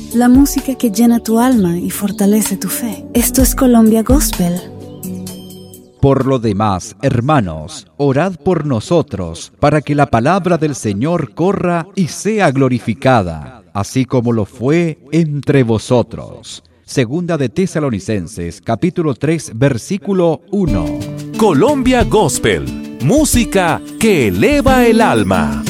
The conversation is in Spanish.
la música que llena tu alma y fortalece tu fe. Esto es Colombia Gospel. Por lo demás, hermanos, orad por nosotros, para que la palabra del Señor corra y sea glorificada, así como lo fue entre vosotros. Segunda de Tesalonicenses, capítulo 3, versículo 1. Colombia Gospel, música que eleva el alma.